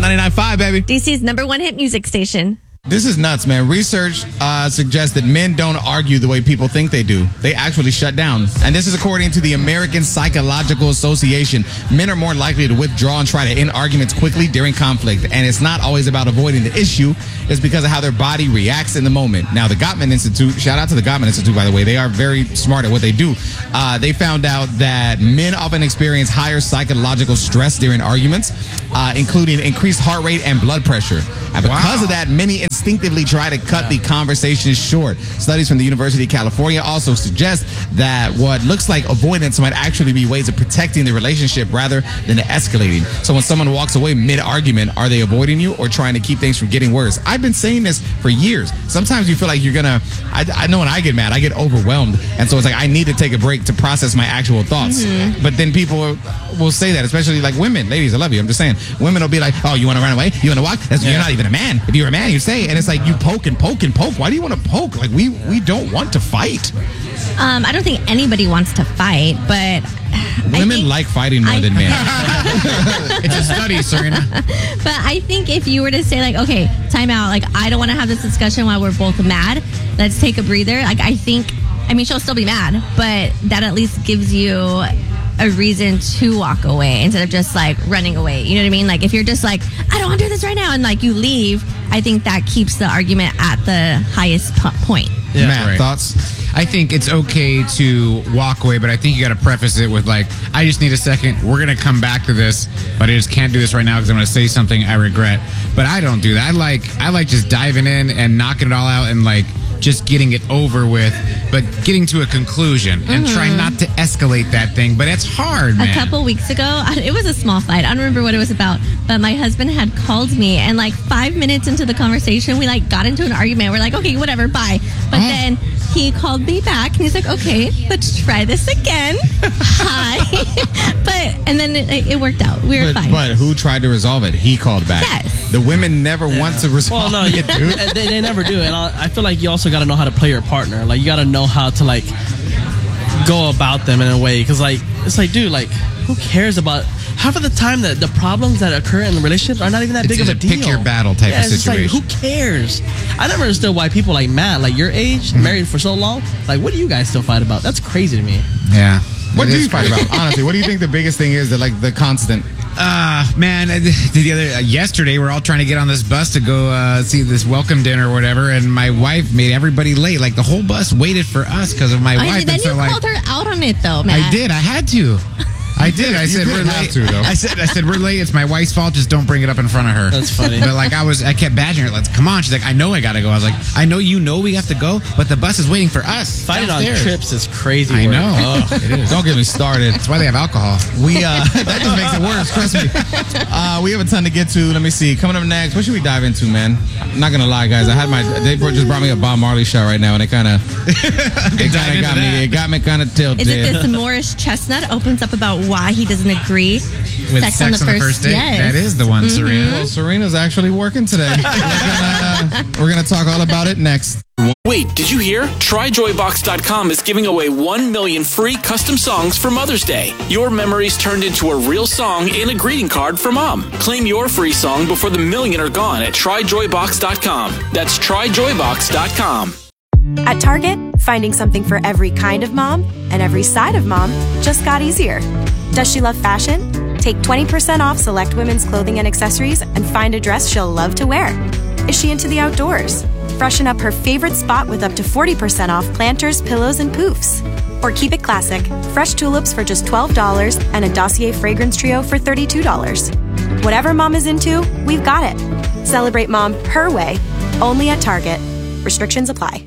99.5, baby. DC's #1 hit music station. This is nuts, man. Research suggests that men don't argue the way people think they do. They actually shut down. And this is according to the American Psychological Association. Men are more likely to withdraw and try to end arguments quickly during conflict. And it's not always about avoiding the issue. It's because of how their body reacts in the moment. Now, the Gottman Institute, shout out to the Gottman Institute, by the way. They are very smart at what they do. They found out that men often experience higher psychological stress during arguments, including increased heart rate and blood pressure. And because of that, many instinctively try to cut the conversation short. Studies from the University of California also suggest that what looks like avoidance might actually be ways of protecting the relationship rather than escalating. So when someone walks away mid-argument, are they avoiding you or trying to keep things from getting worse? I've been saying this for years. Sometimes you feel like you're gonna, I know when I get mad, I get overwhelmed. And so it's like, I need to take a break to process my actual thoughts. Mm-hmm. But then people will say that, especially like women. Ladies, I love you. I'm just saying. Women will be like, oh, you want to run away? You want to walk? You're not even a man. If you're a man, you say. And it's like, you poke and poke and poke. Why do you want to poke? Like, we don't want to fight. I don't think anybody wants to fight, but women like fighting more than men. It's a study, Serena. But I think if you were to say, like, okay, time out, like, I don't want to have this discussion while we're both mad, let's take a breather. Like, I mean, she'll still be mad, but that at least gives you a reason to walk away instead of just like running away. You know what I mean? Like, if you're just like, I don't want to do this right now, and like you leave, I think that keeps the argument at the highest point. Yeah, Matt, thoughts? I think it's okay to walk away, but I think you got to preface it with like, I just need a second. We're going to come back to this, but I just can't do this right now because I'm going to say something I regret. But I don't do that. I like just diving in and knocking it all out and like just getting it over with, but getting to a conclusion and trying not to escalate that thing. But it's hard, man. A couple weeks ago, it was a small fight. I don't remember what it was about, but my husband had called me, and like 5 minutes into the conversation, we like got into an argument. We're like, okay, whatever, bye. But then he called me back, and he's like, okay, let's try this again. Hi. And then it worked out. We were fine. But who tried to resolve it? He called back. Yes. The women never want to resolve it, dude. They never do. And I feel like you also got to know how to play your partner. Like, you got to know how to like go about them in a way, because like it's like, dude, like, who cares about half of the time that the problems that occur in the relationship are not even that big of a deal. Pick your battle type of situation. It's like, who cares? I never understood why people like Matt, like your age, married for so long, like, what do you guys still fight about? That's crazy to me. Yeah. What do you fight about? Honestly, what do you think the biggest thing is that, like, the constant? Man, yesterday we're all trying to get on this bus to go see this welcome dinner or whatever, and my wife made everybody late. Like, the whole bus waited for us because of my wife. Then you called her out on it, though, Matt. I did. I had to. I did. I said we're late. I said we're late. It's my wife's fault. Just don't bring it up in front of her. That's funny. But like I kept badgering her. Like, come on. She's like, I know I gotta go. I was like, I know you know we have to go, but the bus is waiting for us. Fighting on trips is crazy. I know. Oh, it is. Don't get me started. That's why they have alcohol. That just makes it worse. Trust me. We have a ton to get to. Let me see. Coming up next, what should we dive into, man? I'm not gonna lie, guys. They just brought me a Bob Marley shot right now, and it kind of got me kind of tilted. Is it this Morris Chestnut opens up about why he doesn't agree with sex on the first date? Yes. That is the one, Serena. Well, Serena's actually working today. We're gonna talk all about it next. Wait, did you hear? TryJoyBox.com is giving away 1 million free custom songs for Mother's Day. Your memories turned into a real song and a greeting card for Mom. Claim your free song before the million are gone at TryJoyBox.com. That's TryJoyBox.com. At Target, finding something for every kind of mom and every side of mom just got easier. Does she love fashion? Take 20% off select women's clothing and accessories and find a dress she'll love to wear. Is she into the outdoors? Freshen up her favorite spot with up to 40% off planters, pillows, and poofs. Or keep it classic, fresh tulips for just $12 and a Dossier fragrance trio for $32. Whatever mom is into, we've got it. Celebrate mom her way, only at Target. Restrictions apply.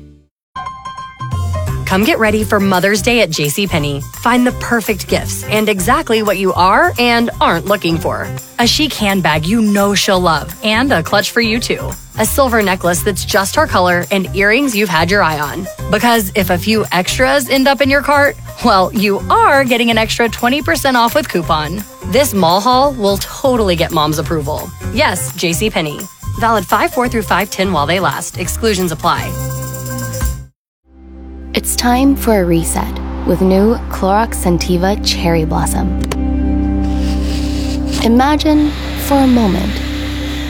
Come get ready for Mother's Day at JCPenney. Find the perfect gifts and exactly what you are and aren't looking for. A chic handbag you know she'll love and a clutch for you too. A silver necklace that's just her color and earrings you've had your eye on. Because if a few extras end up in your cart, well, you are getting an extra 20% off with coupon. This mall haul will totally get mom's approval. Yes, JCPenney. Valid 5/4 through 5/10 while they last. Exclusions apply. It's time for a reset with new Clorox Scentiva Cherry Blossom. Imagine, for a moment,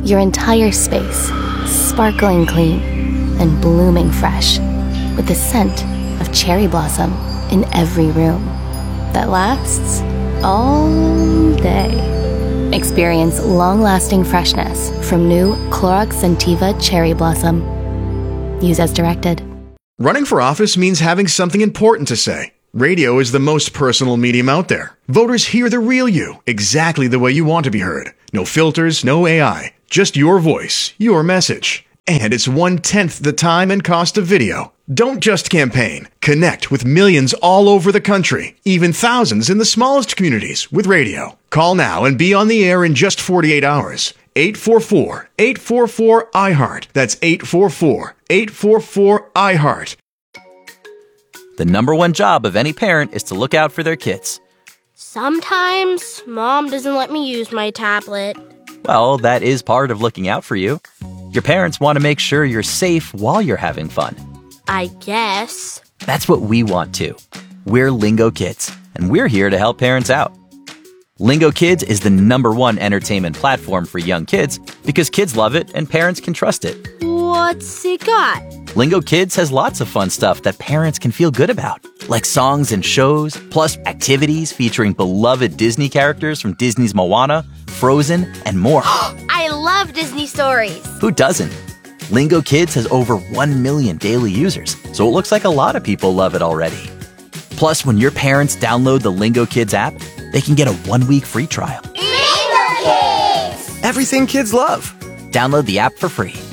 Your entire space, sparkling clean and blooming fresh, with the scent of cherry blossom in every room that lasts all day. Experience long-lasting freshness from new Clorox Scentiva Cherry Blossom. Use as directed. Running for office means having something important to say. Radio is the most personal medium out there. Voters hear the real you, exactly the way you want to be heard. No filters, no AI, just your voice, your message. And it's 1/10 the time and cost of video. Don't just campaign. Connect with millions all over the country, even thousands in the smallest communities with radio. Call now and be on the air in just 48 hours. 844-844-iHeart. That's 844-844-iHeart. The number one job of any parent is to look out for their kids. Sometimes Mom doesn't let me use my tablet. Well, that is part of looking out for you. Your parents want to make sure you're safe while you're having fun. I guess. That's what we want too. We're Lingo Kids, and we're here to help parents out. Lingo Kids is the number one entertainment platform for young kids because kids love it and parents can trust it. What's it got? Lingo Kids has lots of fun stuff that parents can feel good about, like songs and shows, plus activities featuring beloved Disney characters from Disney's Moana, Frozen, and more. I love Disney stories. Who doesn't? Lingo Kids has over 1 million daily users, so it looks like a lot of people love it already. Plus, when your parents download the Lingo Kids app, they can get a 1-week free trial. Lingo Kids! Everything kids love. Download the app for free.